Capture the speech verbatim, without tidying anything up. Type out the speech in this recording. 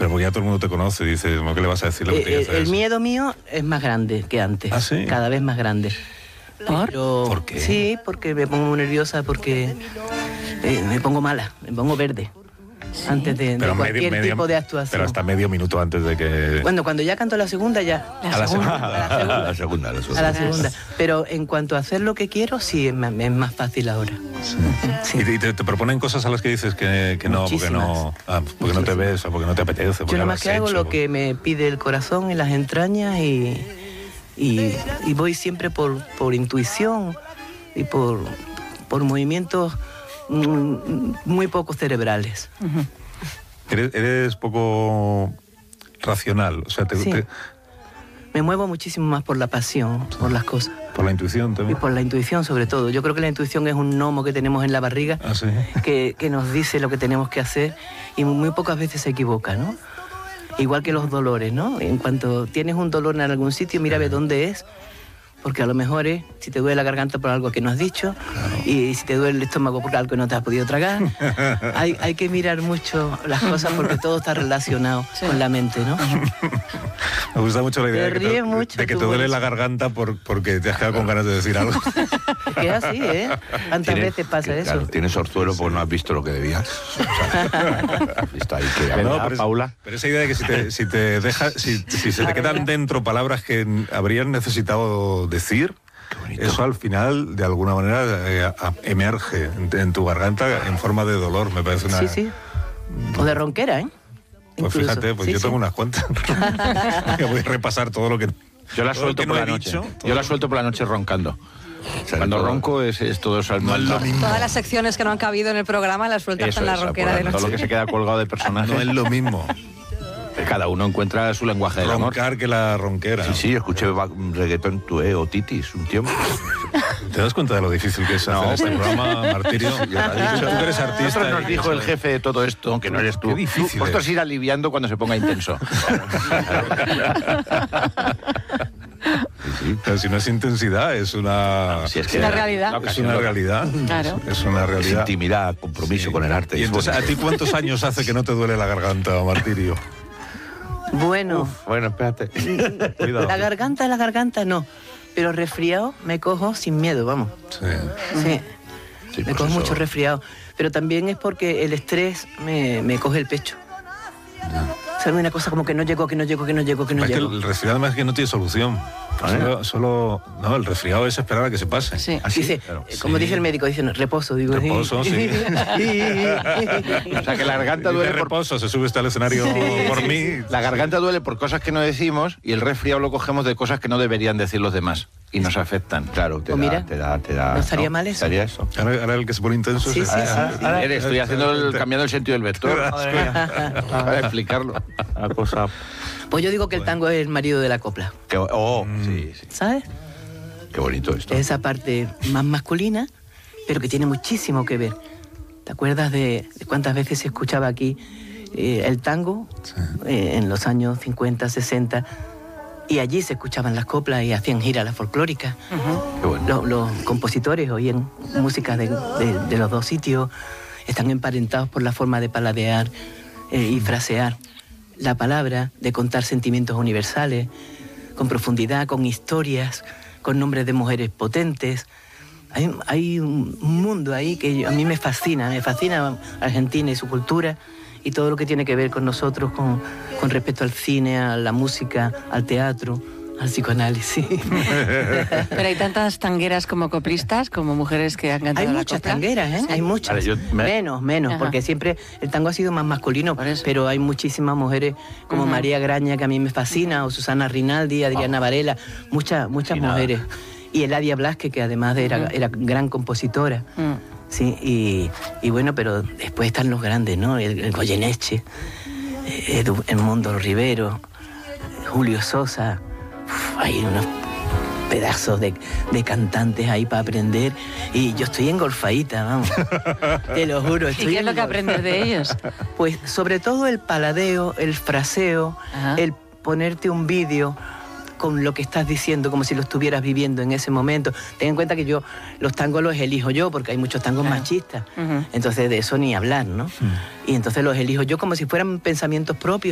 Pero porque ya todo el mundo te conoce y dice, ¿qué le vas a decir? Lo que Eh, tienes que hacer el eso? miedo mío es más grande que antes. ¿Ah, sí? Cada vez más grande. ¿Por? Pero- ¿Por qué? Sí, porque me pongo muy nerviosa, porque eh, me pongo mala, me pongo verde. Antes de, de Pero cualquier medio- medio- tipo de actuación. Pero hasta medio minuto antes de que... Bueno, cuando ya canto la segunda, ya. La a la segunda. segunda. A la segunda. A la segunda, a la segunda. A la segunda. Pero en cuanto a hacer lo que quiero, sí, es más, es más fácil ahora. Sí. Y te, te proponen cosas a las que dices que, que no, porque no, ah, porque no te ves o porque no te apetece. Porque Yo nada lo más has que hago hecho, lo porque- que me pide el corazón y las entrañas y, y, y voy siempre por, por intuición y por, por movimientos mm, muy poco cerebrales. Eres, eres poco racional, o sea, te, Sí. te- Me muevo muchísimo más por la pasión, por las cosas. por la intuición Y también. por la intuición sobre todo. Yo creo que la intuición es un gnomo que tenemos en la barriga Ah, sí. que, que nos dice lo que tenemos que hacer y muy pocas veces se equivoca, ¿no? Igual que los dolores, ¿no? En cuanto tienes un dolor en algún sitio, mira a ver dónde es, porque a lo mejor es si te duele la garganta por algo que no has dicho y si te duele el estómago por algo que no te has podido tragar. hay, hay que mirar mucho las cosas porque todo está relacionado con la mente, ¿no? Me gusta mucho la idea Te de que, ríes te, mucho, de que tú, te duele Boris. la garganta por, porque te has quedado con ganas de decir algo. Es que es así, ¿eh? ¿Cuántas Tienes- veces pasa que, eso? Claro, tienes orzuelo porque no has visto lo que debías. O sea, está ahí que... No, ¿Verdad, pero, es- Paula? pero esa idea de que si te, si te deja, si, si se te quedan dentro palabras que habrías necesitado decir, bonito. eso al final de alguna manera eh, a- emerge en, en tu garganta en forma de dolor. Me parece una. Sí, sí. O de ronquera, ¿eh? Pues Incluso. fíjate, pues Sí, yo sí. tengo unas cuantas. Que voy a repasar todo lo que. Yo la todo lo suelto que por no la he noche. dicho, todo Yo la lo- suelto por la noche roncando. Sale Cuando todo. ronco es, es todo eso al No es lo mismo. Todas las secciones que no han cabido en el programa las sueltas Eso en la es, ronquera de todo lo noche. que se queda colgado de personajes. No es lo mismo Cada uno encuentra su lenguaje del amor. roncar que la ronquera. Sí, sí, yo escuché va- reggaetón tué o titis un tiempo. ¿Te das cuenta de lo difícil que es hacer este programa, Martirio? Ya lo he dicho. Tú que eres artista. Nosotros nos y dijo eso- el jefe de todo esto, que no eres tú. Qué difícil Vosotros es. ir aliviando cuando se ponga intenso. Pero si no es intensidad, es una. Si es Es que una realidad. Es una realidad. Claro. Es una es realidad. intimidad, compromiso Sí. con el arte. Y es entonces, ¿a bonito. ti cuántos años hace que no te duele la garganta, Martirio? Bueno, Bueno, espérate. Cuidado. la garganta, la garganta no. Pero resfriado me cojo sin miedo, vamos. Sí. Sí. Sí, me pues cojo eso- mucho resfriado. Pero también es porque el estrés me, me coge el pecho. ¿Sabes? Una cosa como que no llego, que no llego, que no llego, que no Es que llego. el resfriado además es que no tiene solución. Solo, solo- no, el resfriado es esperar a que se pase. Sí. ¿Ah, sí? Dice, Claro. eh, como Sí. dice el médico, dice, no, reposo, digo. Reposo, sí. O sea que la garganta Dice duele por, reposo, se sube este al escenario por mí. la garganta duele por cosas que no decimos y el resfriado lo cogemos de cosas que no deberían decir los demás y nos afectan. Claro, te Pues da, mira, te da, te da. ¿no estaría mal eso? Estaría eso. Ahora, ahora el que se pone intenso Sí, es sí, este. sí, sí. A ver, estoy haciendo el- cambiando el sentido del vector para explicarlo. La cosa. Pues yo digo que el tango es el marido de la copla, Que, oh, sí, sí. ¿sabes? Qué bonito esto. Es esa parte más masculina, pero que tiene muchísimo que ver. ¿Te acuerdas de, de cuántas veces se escuchaba aquí eh, el tango eh, en los años cincuenta, sesenta? Y allí se escuchaban las coplas y hacían giras las folclóricas. Qué bueno. Los, los compositores oían música de, de- de los dos sitios, están emparentados por la forma de paladear eh, y frasear la palabra, de contar sentimientos universales, con profundidad, con historias, con nombres de mujeres potentes. Hay, hay un mundo ahí que yo- a mí me fascina, me fascina Argentina y su cultura y todo lo que tiene que ver con nosotros, con, con respecto al cine, a la música, al teatro, al psicoanálisis. Pero hay tantas tangueras como coplistas, como mujeres que han cantado Hay la muchas copla. tangueras, ¿eh? Sí. Hay muchas. Vale, yo me- Menos, menos, Ajá. porque siempre el tango ha sido más masculino, Por eso. pero hay muchísimas mujeres como Ujú. María Graña, que a mí me fascina, o Susana Rinaldi, Adriana Varela, muchas, muchas Y nada. mujeres. Y Eladia Blasque, que además de era, Ujú. era gran compositora. Mm. Sí, y, y bueno, pero después están los grandes, ¿no? El, el Goyeneche, eh, Edu- Edmundo Rivero, Julio Sosa. Uf, hay unos pedazos de, de cantantes ahí para aprender. Y yo estoy engolfadita, vamos. Te lo juro. ¿Y Estoy qué es lo que engolfada. aprendes de ellos? Pues sobre todo el paladeo, el fraseo, Ajá. el ponerte un vídeo con lo que estás diciendo, como si lo estuvieras viviendo en ese momento. Ten en cuenta que yo los tangos los elijo yo, porque hay muchos tangos Claro. machistas. Ujú. Entonces de eso ni hablar, ¿no? Y entonces los elijo yo como si fueran pensamientos propios.